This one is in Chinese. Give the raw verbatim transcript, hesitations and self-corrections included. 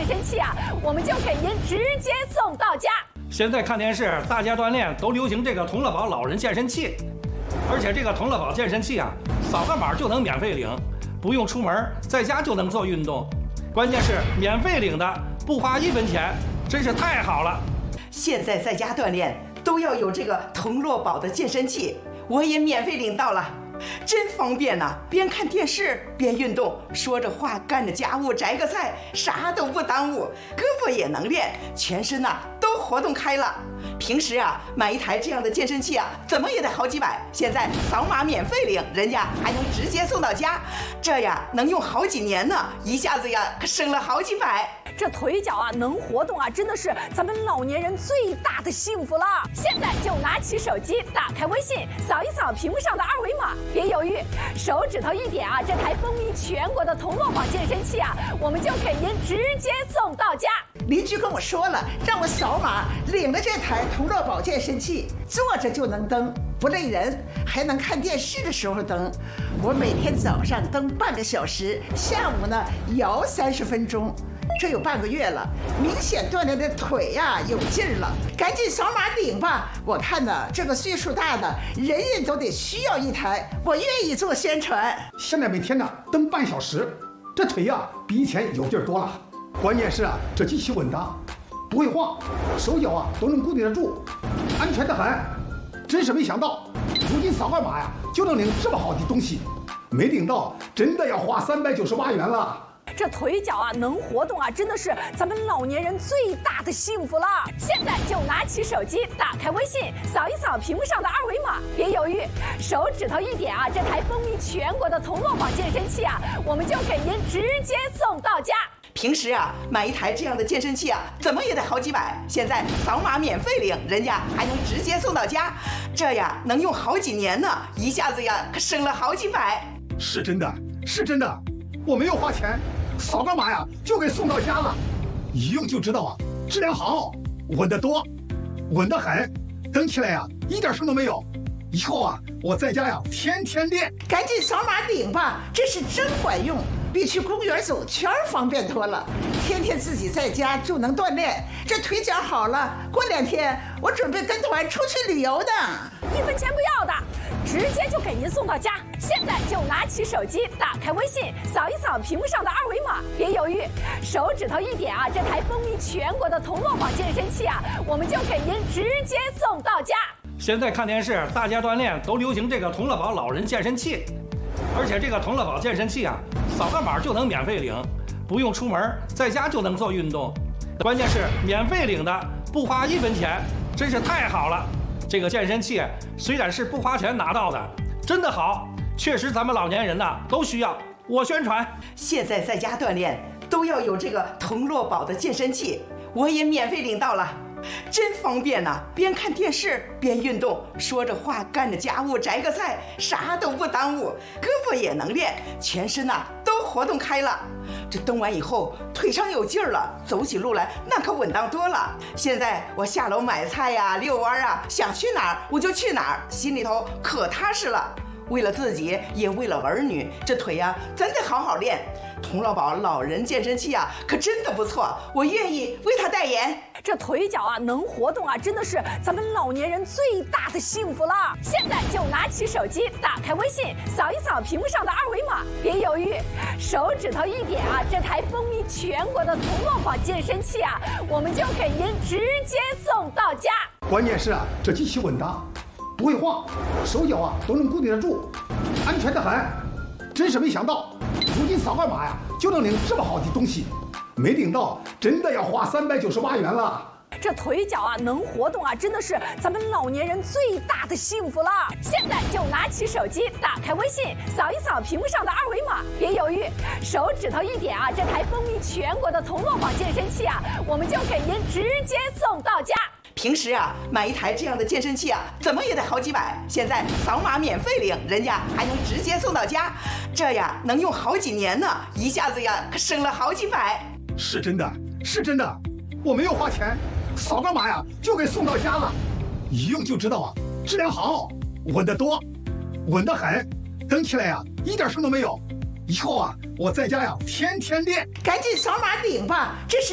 健身器啊，我们就给您直接送到家。 现在看电视，大家锻炼都流行这个同乐宝老人健身器，而且这个同乐宝健身器啊，扫个码就能免费领，不用出门，在家就能做运动。关键是免费领的，不花一分钱，真是太好了。 现在在家锻炼都要有这个同乐宝的健身器，我也免费领到了。真方便呐、啊！边看电视边运动，说着话干着家务，摘个菜，啥都不耽误，胳膊也能练，全身呐、啊、都活动开了。平时啊买一台这样的健身器啊，怎么也得好几百，现在扫码免费领，人家还能直接送到家，这呀能用好几年呢，一下子呀可省了好几百。 这腿脚啊能活动啊，真的是咱们老年人最大的幸福了。现在就拿起手机，打开微信，扫一扫屏幕上的二维码，别犹豫，手指头一点啊，这台风靡全国的同乐宝健身器啊，我们就给您直接送到家。 邻居跟我说了，让我扫码领了这台同乐宝健身器，坐着就能蹬，不累人，还能看电视的时候蹬。我每天早上蹬半个小时，下午呢摇三十分钟。这有半个月了，明显锻炼的腿呀、啊、有劲儿了，赶紧扫码领吧！我看呢，这个岁数大的人人都得需要一台，我愿意做宣传。 现在每天呢蹬半小时，这腿呀、啊、比以前有劲儿多了。关键是啊，这机器稳当，不会晃，手脚啊都能固定得住，安全得很。真是没想到，如今扫个码呀就能领这么好的东西，没领到真的要花三百九十八元了。 这腿脚啊能活动啊，真的是咱们老年人最大的幸福了。现在就拿起手机，打开微信，扫一扫屏幕上的二维码，别犹豫，手指头一点啊，这台风靡全国的同乐宝健身器啊，我们就给您直接送到家。 平时啊买一台这样的健身器啊，怎么也得好几百，现在扫码免费领，人家还能直接送到家，这呀能用好几年呢，一下子呀可省了好几百。 是真的，是真的，我没有花钱，扫个码呀就给送到家了，一用就知道啊，质量好，稳得多，稳得很，蹬起来呀一点声都没有。以后啊我在家呀天天练。 赶紧扫码领吧，这是真管用，比去公园走圈方便多了。天天自己在家就能锻炼，这腿脚好了，过两天我准备跟团出去旅游呢。 一分钱不要的，直接就给您送到家。现在就拿起手机，打开微信，扫一扫屏幕上的二维码，别犹豫，手指头一点啊，这台风靡全国的同乐宝健身器啊，我们就给您直接送到家。 现在看电视，大家锻炼都流行这个同乐宝老人健身器，而且这个同乐宝健身器啊，扫个码就能免费领，不用出门，在家就能做运动。关键是免费领的，不花一分钱，真是太好了。这个健身器虽然是不花钱拿到的，真的好，确实咱们老年人呐都需要。我宣传， 现在在家锻炼都要有这个同乐宝的健身器，我也免费领到了。真方便呐、啊！边看电视边运动，说着话干着家务，摘个菜，啥都不耽误，胳膊也能练，全身呐、啊、都活动开了。这蹬完以后腿上有劲儿了，走起路来那可稳当多了。现在我下楼买菜呀、遛弯啊，想去哪儿我就去哪儿，心里头可踏实了。为了自己也为了儿女，这腿呀、啊、真得好好练。同乐宝老人健身器啊，可真的不错，我愿意为他代言。 这腿脚啊能活动啊，真的是咱们老年人最大的幸福了。现在就拿起手机，打开微信，扫一扫屏幕上的二维码，别犹豫，手指头一点啊，这台风靡全国的同乐宝健身器啊，我们就给您直接送到家。 关键是啊，这机器稳当，不会晃，手脚啊都能固定得住，安全得很。真是没想到，如今扫个码呀就能领这么好的东西，没领到真的要花三百九十八元了。 这腿脚啊能活动啊，真的是咱们老年人最大的幸福了。现在就拿起手机，打开微信，扫一扫屏幕上的二维码，别犹豫，手指头一点啊，这台风靡全国的同乐宝健身器啊，我们就给您直接送到家。 平时啊买一台这样的健身器啊，怎么也得好几百，现在扫码免费领，人家还能直接送到家，这呀能用好几年呢，一下子呀可省了好几百。 是真的，是真的，我没有花钱，扫个码呀就给送到家了，一用就知道啊，质量好，稳得多，稳得很，蹬起来呀一点声都没有。以后啊我在家呀天天练。 赶紧扫码领吧，这是